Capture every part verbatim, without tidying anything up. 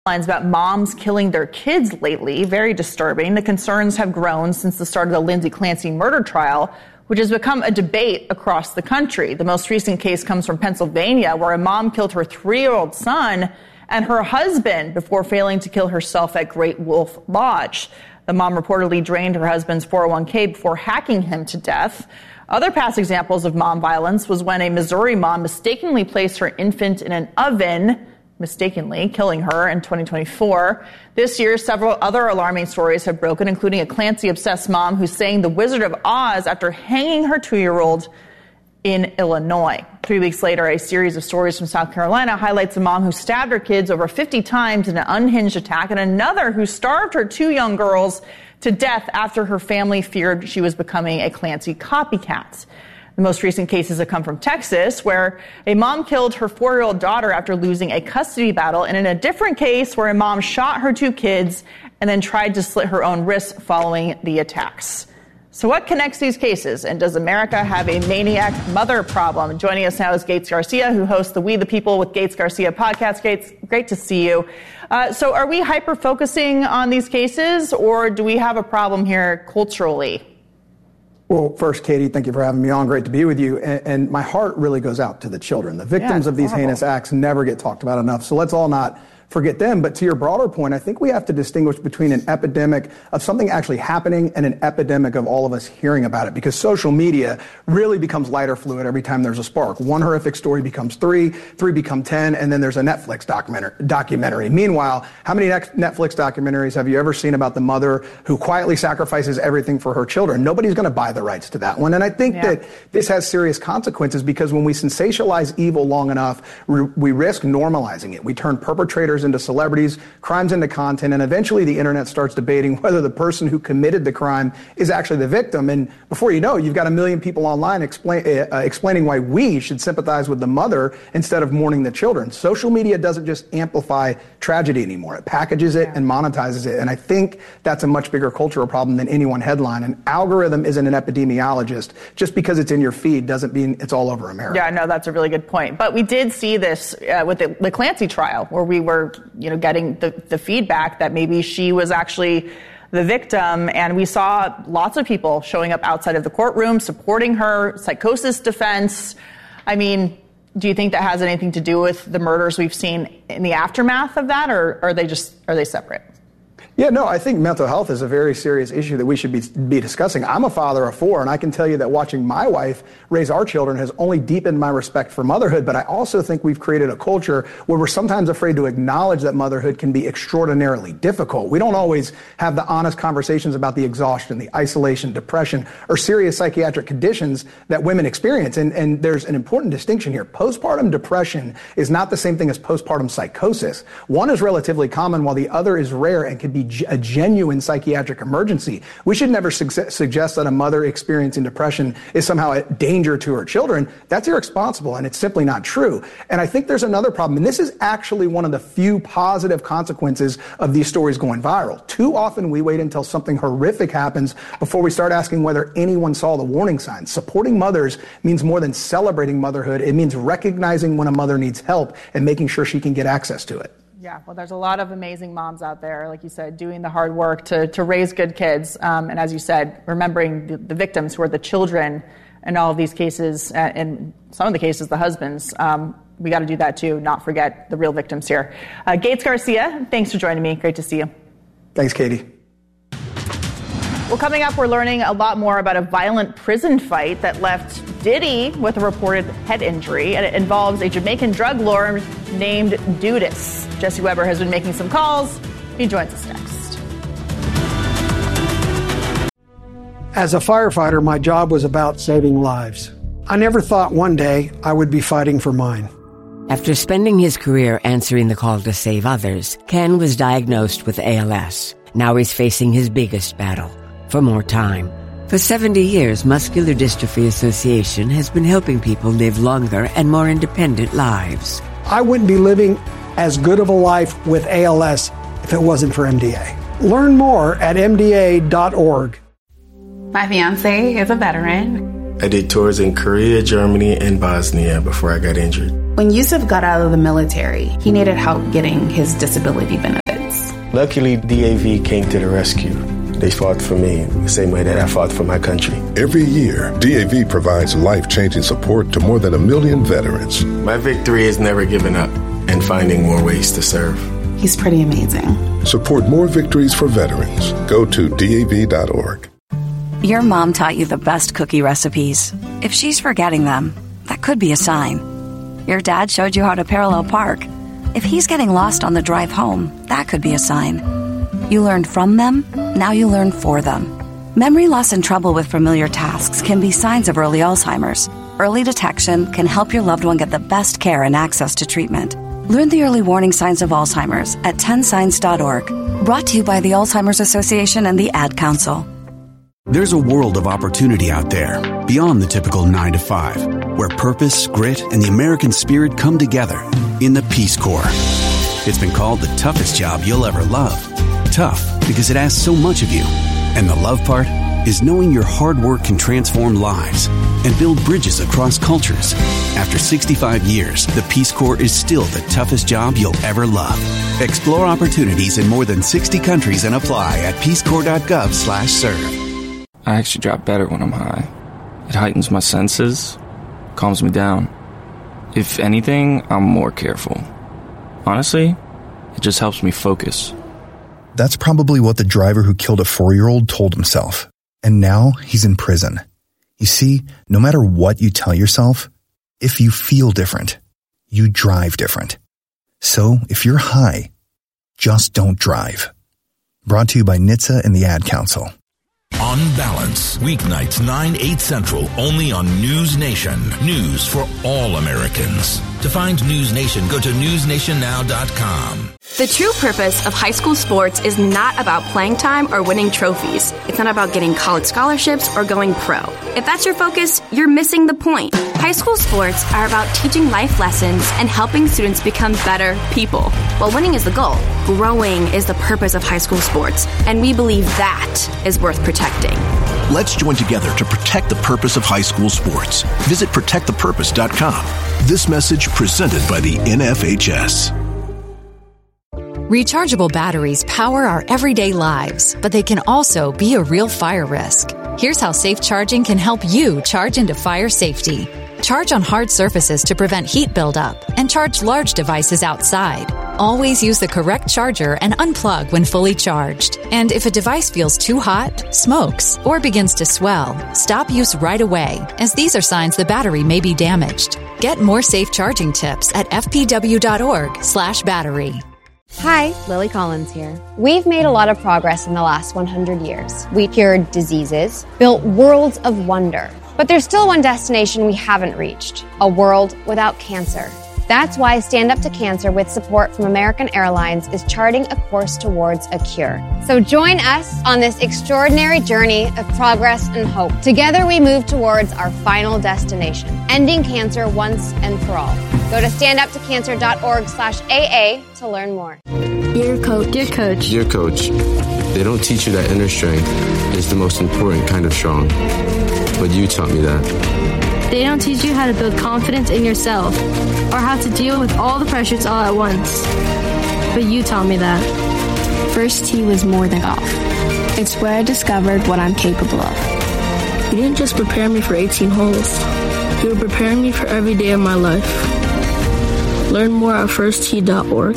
Headlines about moms killing their kids lately. Very disturbing. The concerns have grown since the start of the Lindsay Clancy murder trial, which has become a debate across the country. The most recent case comes from Pennsylvania, where a mom killed her three-year-old son and her husband before failing to kill herself at Great Wolf Lodge. The mom reportedly drained her husband's four oh one k before hacking him to death. Other past examples of mom violence was when a Missouri mom mistakenly placed her infant in an oven, mistakenly killing her in twenty twenty-four. This year, several other alarming stories have broken, including a Clancy-obsessed mom who sang The Wizard of Oz after hanging her two-year-old in Illinois. Three weeks later, a series of stories from South Carolina highlights a mom who stabbed her kids over fifty times in an unhinged attack, and another who starved her two young girls to death after her family feared she was becoming a Clancy copycat. The most recent cases have come from Texas, where a mom killed her four-year-old daughter after losing a custody battle, and in a different case where a mom shot her two kids and then tried to slit her own wrists following the attacks. So what connects these cases, and does America have a maniac mother problem? Joining us now is Gates Garcia, who hosts the We the People with Gates Garcia podcast. Gates, great to see you. Uh, so are we hyper-focusing on these cases, or do we have a problem here culturally? Well, first, Katie, thank you for having me on. Great to be with you. And, and my heart really goes out to the children. The victims yeah, of these horrible. heinous acts never get talked about enough. So let's all not forget them. But to your broader point, I think we have to distinguish between an epidemic of something actually happening and an epidemic of all of us hearing about it, because social media really becomes lighter fluid every time there's a spark. One horrific story becomes three, three become ten, and then there's a Netflix documentary. documentary. Meanwhile, how many Netflix documentaries have you ever seen about the mother who quietly sacrifices everything for her children? Nobody's going to buy the rights to that one. And I think yeah. that this has serious consequences, because when we sensationalize evil long enough, we risk normalizing it. We turn perpetrators into celebrities, crimes into content, and eventually the internet starts debating whether the person who committed the crime is actually the victim. And before you know, you've got a million people online explain, uh, explaining why we should sympathize with the mother instead of mourning the children. Social media doesn't just amplify tragedy anymore. It packages it and monetizes it. And I think that's a much bigger cultural problem than any one headline. An algorithm isn't an epidemiologist. Just because it's in your feed doesn't mean it's all over America. Yeah, no, that's a really good point. But we did see this uh, with the, the Clancy trial, where we were, you know, getting the, the feedback that maybe she was actually the victim. And we saw lots of people showing up outside of the courtroom, supporting her, psychosis defense. I mean, do you think that has anything to do with the murders we've seen in the aftermath of that, or are they just, are they separate? Yeah, no, I think mental health is a very serious issue that we should be, be discussing. I'm a father of four, and I can tell you that watching my wife raise our children has only deepened my respect for motherhood. But I also think we've created a culture where we're sometimes afraid to acknowledge that motherhood can be extraordinarily difficult. We don't always have the honest conversations about the exhaustion, the isolation, depression, or serious psychiatric conditions that women experience. And, and there's an important distinction here. Postpartum depression is not the same thing as postpartum psychosis. One is relatively common, while the other is rare and can be a genuine psychiatric emergency. We should never su- suggest that a mother experiencing depression is somehow a danger to her children. That's irresponsible, and it's simply not true. And I think there's another problem, and this is actually one of the few positive consequences of these stories going viral. Too often we wait until something horrific happens before we start asking whether anyone saw the warning signs. Supporting mothers means more than celebrating motherhood. It means recognizing when a mother needs help and making sure she can get access to it. Yeah, well, there's a lot of amazing moms out there, like you said, doing the hard work to, to raise good kids. Um, and as you said, remembering the, the victims who are the children in all of these cases, uh, in some of the cases, the husbands. Um, we got to do that too, not forget the real victims here. Uh, Gates Garcia, thanks for joining me. Great to see you. Thanks, Katie. Well, coming up, we're learning a lot more about a violent prison fight that left Diddy with a reported head injury, and it involves a Jamaican drug lord named Dudas. Jesse Weber has been making some calls. He joins us next. As a firefighter, my job was about saving lives. I never thought one day I would be fighting for mine. After spending his career answering the call to save others, Ken was diagnosed with A L S. Now he's facing his biggest battle, for more time. For seventy years, Muscular Dystrophy Association has been helping people live longer and more independent lives. I wouldn't be living as good of a life with A L S if it wasn't for M D A. Learn more at M D A dot org. My fiance is a veteran. I did tours in Korea, Germany, and Bosnia before I got injured. When Yusuf got out of the military, he needed help getting his disability benefits. Luckily, D A V came to the rescue. They fought for me the same way that I fought for my country. Every year, D A V provides life-changing support to more than a million veterans. My victory is never giving up and finding more ways to serve. He's pretty amazing. Support more victories for veterans. Go to D A V dot org. Your mom taught you the best cookie recipes. If she's forgetting them, that could be a sign. Your dad showed you how to parallel park. If he's getting lost on the drive home, that could be a sign. You learned from them, now you learn for them. Memory loss and trouble with familiar tasks can be signs of early Alzheimer's. Early detection can help your loved one get the best care and access to treatment. Learn the early warning signs of Alzheimer's at ten signs dot org. Brought to you by the Alzheimer's Association and the Ad Council. There's a world of opportunity out there, beyond the typical nine to five, where purpose, grit, and the American spirit come together in the Peace Corps. It's been called the toughest job you'll ever love. Tough because it asks so much of you. And the love part is knowing your hard work can transform lives and build bridges across cultures. After sixty-five years, the Peace Corps is still the toughest job you'll ever love. Explore opportunities in more than sixty countries and apply at peace corps dot gov slash serve. I actually drop better when I'm high. It heightens my senses, calms me down. If anything, I'm more careful. Honestly, it just helps me focus. That's probably what the driver who killed a four-year-old told himself. And now he's in prison. You see, no matter what you tell yourself, if you feel different, you drive different. So if you're high, just don't drive. Brought to you by N H T S A and the Ad Council. On Balance, weeknights nine, eight Central, only on News Nation. News for all Americans. To find News Nation, go to news nation now dot com. The true purpose of high school sports is not about playing time or winning trophies. It's not about getting college scholarships or going pro. If that's your focus, you're missing the point. High school sports are about teaching life lessons and helping students become better people. While winning is the goal, growing is the purpose of high school sports, and we believe that is worth protecting. Let's join together to protect the purpose of high school sports. Visit protect the purpose dot com. This message presented by the N F H S. Rechargeable batteries power our everyday lives, but they can also be a real fire risk. Here's how safe charging can help you charge into fire safety. Charge on hard surfaces to prevent heat buildup, and charge large devices outside. Always use the correct charger and unplug when fully charged. And if a device feels too hot, smokes, or begins to swell, stop use right away, as these are signs the battery may be damaged. Get more safe charging tips at f p w dot org slash battery. Hi, Lily Collins here. We've made a lot of progress in the last one hundred years. We cured diseases, built worlds of wonder. But there's still one destination we haven't reached, a world without cancer. That's why Stand Up to Cancer, with support from American Airlines, is charting a course towards a cure. So join us on this extraordinary journey of progress and hope. Together we move towards our final destination, ending cancer once and for all. Go to stand up to cancer dot org slash A A to learn more. Dear coach. Dear coach. Dear coach, they don't teach you that inner strength is the most important kind of strong. But you taught me that. They don't teach you how to build confidence in yourself or how to deal with all the pressures all at once. But you taught me that. First tee was more than golf. It's where I discovered what I'm capable of. You didn't just prepare me for eighteen holes. You were preparing me for every day of my life. Learn more at first tee dot org.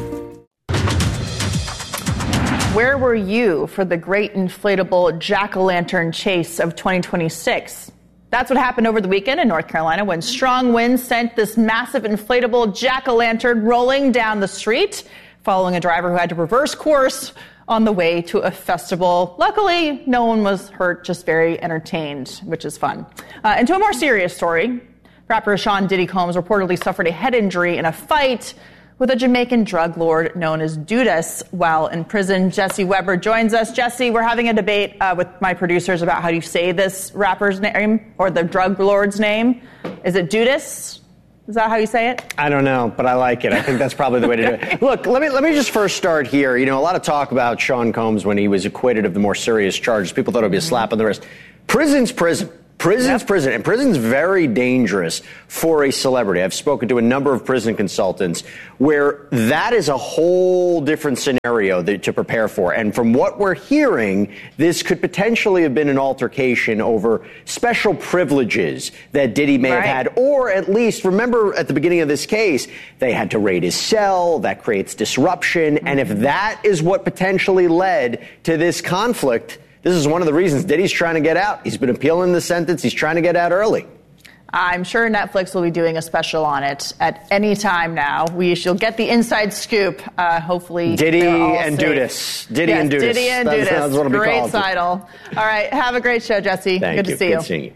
Where were you for the great inflatable jack-o'-lantern chase of twenty twenty-six? That's what happened over the weekend in North Carolina when strong winds sent this massive inflatable jack-o'-lantern rolling down the street, following a driver who had to reverse course on the way to a festival. Luckily, no one was hurt, just very entertained, which is fun. Uh, and to a more serious story, rapper Sean Diddy Combs reportedly suffered a head injury in a fight with a Jamaican drug lord known as Dudas while in prison. Jesse Weber joins us. Jesse, we're having a debate uh, with my producers about how you say this rapper's name or the drug lord's name. Is it Dudas? Is that how you say it? I don't know, but I like it. I think that's probably the way to do it. Look, let me let me just first start here. You know, a lot of talk about Sean Combs when he was acquitted of the more serious charges. People thought it would be a slap on the wrist. Prison's prison. Prison's Yep. prison, and prison's very dangerous for a celebrity. I've spoken to a number of prison consultants where that is a whole different scenario that, to prepare for. And from what we're hearing, this could potentially have been an altercation over special privileges that Diddy may Right. have had, or at least, remember at the beginning of this case, they had to raid his cell. That creates disruption. And if that is what potentially led to this conflict, this is one of the reasons Diddy's trying to get out. He's been appealing the sentence. He's trying to get out early. I'm sure Netflix will be doing a special on it at any time now. We shall get the inside scoop. Uh, hopefully, Diddy they're all and safe. Dudas. Diddy yes, and Dudas. Diddy and That's- Dudas. that's what it'll be Great called. title. All right. Have a great show, Jesse. Thank Good you. to see Good you. seeing you.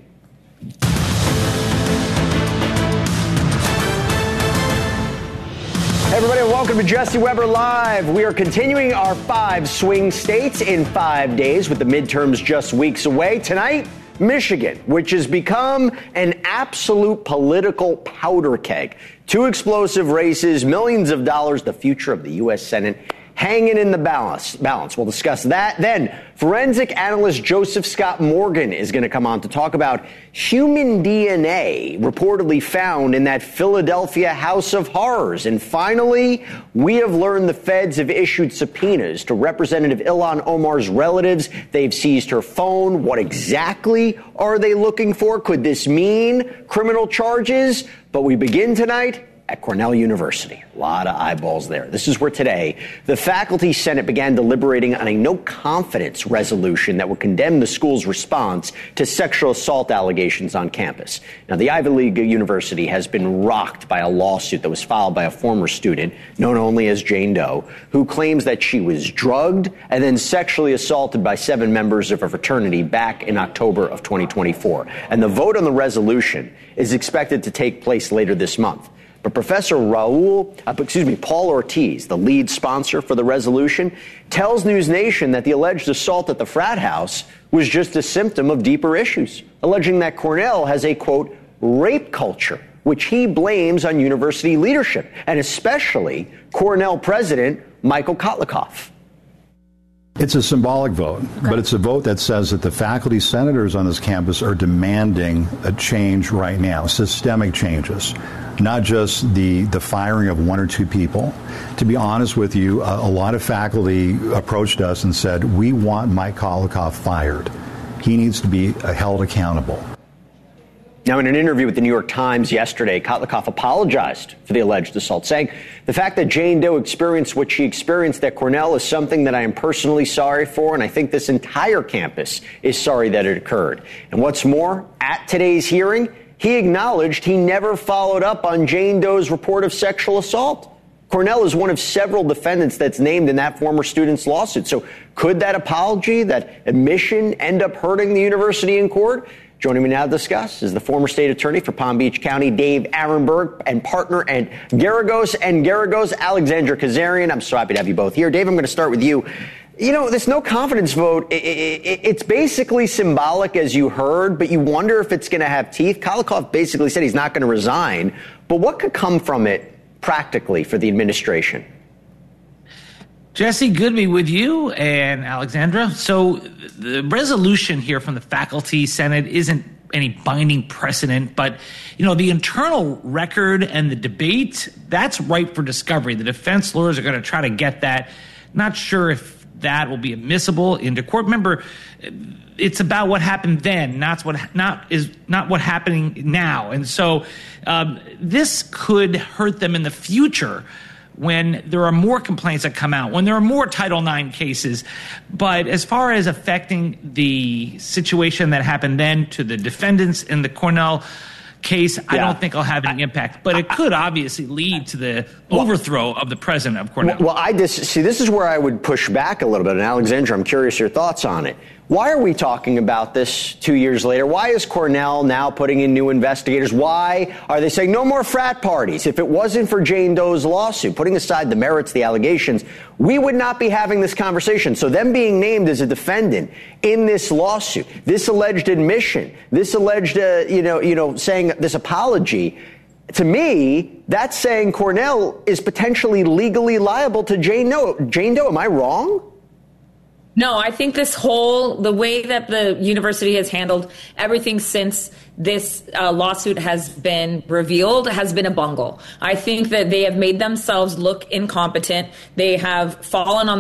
Hey everybody, welcome to Jesse Weber Live. We are continuing our five swing states in five days with the midterms just weeks away. Tonight, Michigan, which has become an absolute political powder keg. Two explosive races, millions of dollars, the future of the U S Senate hanging in the balance. Balance. We'll discuss that. Then, forensic analyst Joseph Scott Morgan is going to come on to talk about human D N A reportedly found in that Philadelphia House of Horrors. And finally, we have learned the feds have issued subpoenas to Representative Ilhan Omar's relatives. They've seized her phone. What exactly are they looking for? Could this mean criminal charges? But we begin tonight at Cornell University. A lot of eyeballs there. This is where today the Faculty Senate began deliberating on a no-confidence resolution that would condemn the school's response to sexual assault allegations on campus. Now, the Ivy League University has been rocked by a lawsuit that was filed by a former student, known only as Jane Doe, who claims that she was drugged and then sexually assaulted by seven members of a fraternity back in October of twenty twenty-four. And the vote on the resolution is expected to take place later this month. But Professor Raul, uh, excuse me, Paul Ortiz, the lead sponsor for the resolution, tells News Nation that the alleged assault at the frat house was just a symptom of deeper issues, alleging that Cornell has a, quote, rape culture, which he blames on university leadership, and especially Cornell president Michael Kotlikoff. It's a symbolic vote, okay. But it's a vote that says that the faculty senators on this campus are demanding a change right now, systemic changes, not just the, the firing of one or two people. To be honest with you, a, a lot of faculty approached us and said, we want Mike Kotlikoff fired. He needs to be held accountable. Now, in an interview with the New York Times yesterday, Kotlikoff apologized for the alleged assault, saying, the fact that Jane Doe experienced what she experienced at Cornell is something that I am personally sorry for, and I think this entire campus is sorry that it occurred. And what's more, at today's hearing, he acknowledged he never followed up on Jane Doe's report of sexual assault. Cornell is one of several defendants that's named in that former student's lawsuit. So could that apology, that admission, end up hurting the university in court? Joining me now to discuss is the former state attorney for Palm Beach County, Dave Aronberg, and partner at Garagos and Garagos, Alexandra Kazarian. I'm so happy to have you both here. Dave, I'm going to start with you. You know, this no confidence vote, it, it, it's basically symbolic, as you heard, but you wonder if it's going to have teeth. Kotlikoff basically said he's not going to resign. But what could come from it practically for the administration? Jesse, good to be with you and Alexandra. So the resolution here from the Faculty Senate isn't any binding precedent, but, you know, the internal record and the debate, that's ripe for discovery. The defense lawyers are going to try to get that. Not sure if that will be admissible into court. Remember, it's about what happened then, not what not is not what happening now. And so um, this could hurt them in the future when there are more complaints that come out, when there are more Title nine cases. But as far as affecting the situation that happened then to the defendants in the Cornell case, yeah. I don't think it'll have any impact. But it could obviously lead to the well, overthrow of the president of Cornell. Well, I dis- see, this is where I would push back a little bit. And Alexandra, I'm curious your thoughts on it. Why are we talking about this two years later? Why is Cornell now putting in new investigators? Why are they saying no more frat parties? If it wasn't for Jane Doe's lawsuit, putting aside the merits, the allegations, we would not be having this conversation. So them being named as a defendant in this lawsuit, this alleged admission, this alleged, uh, you know, you know, saying this apology, to me, that's saying Cornell is potentially legally liable to Jane Doe. Jane Doe, am I wrong? No, I think this whole, the way that the university has handled everything since this uh, lawsuit has been revealed has been a bungle. I think that they have made themselves look incompetent. They have fallen on